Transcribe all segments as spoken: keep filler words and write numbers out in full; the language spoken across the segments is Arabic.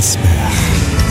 صباح.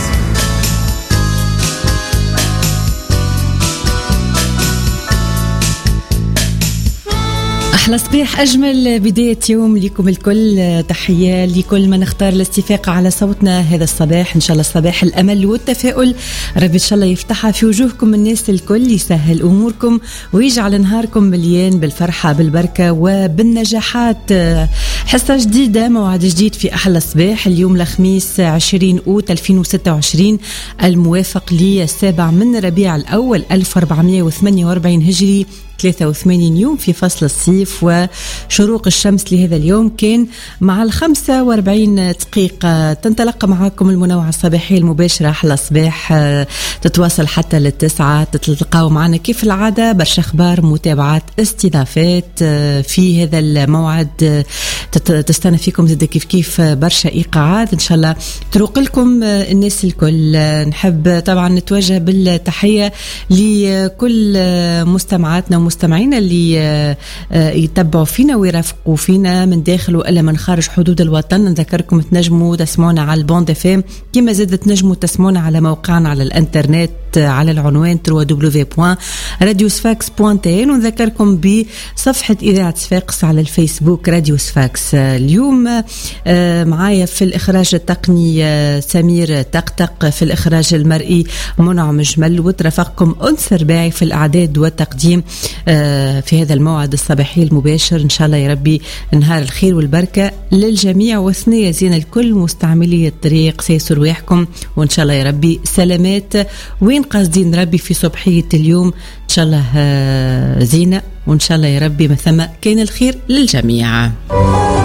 أحلى صباح، أجمل بداية يوم لكم الكل. تحية لكل من اختار الاستفاقة على صوتنا هذا الصباح. إن شاء الله صباح الأمل والتفاؤل، رب إن شاء الله يفتحها في وجوهكم الناس الكل، يسهل أموركم ويجعل نهاركم مليان بالفرحة بالبركة وبالنجاحات. حصة جديدة، موعد جديد في أحلى صباح. اليوم الخميس عشرين أوت ألفين وستة وعشرين، الموافق للسابع من ربيع الأول ألف وأربعمائة وثمانية وأربعين هجري، ثلاثة وثمانين يوم في فصل الصيف. وشروق الشمس لهذا اليوم كان مع الخمسة وأربعين دقيقة. تنطلق معكم المنوعة الصباحية المباشرة أحلى صباح، تتواصل حتى للتسعة. تتلقاو معنا كيف العادة برشا أخبار، متابعات، استضافات في هذا الموعد. تستنى فيكم زد كيف كيف برشا إيقاعات إن شاء الله تروق لكم الناس الكل. نحب طبعا نتوجه بالتحية لكل مستمعاتنا ومستمعينا اللي يتبعوا فينا ويرافقوا فينا من داخل وإلا من خارج حدود الوطن. نذكركم تنجموا تسمعونا على البوند اف ام، كما زاد تنجموا تسمعونا على موقعنا على الانترنت على العنوان دبليو دبليو دبليو دوت راديو صفاقس دوت تي ان. ونذكركم بصفحة إذاعة صفاقس على الفيسبوك راديو صفاقس. اليوم معايا في الإخراج التقني سمير طقطق، في الإخراج المرئي منعم جمل، وترافقكم أنس رباعي في الإعداد والتقديم في هذا الموعد الصباحي المباشر. إن شاء الله يا ربي نهار الخير والبركة للجميع، وثنية زين الكل مستعملي الطريق سيسر رواحكم، وإن شاء الله يا ربي سلامات. وين قاصدين ربي في صبحية اليوم؟ إن شاء الله زينة، وإن شاء الله يا ربي مثما كان الخير للجميع.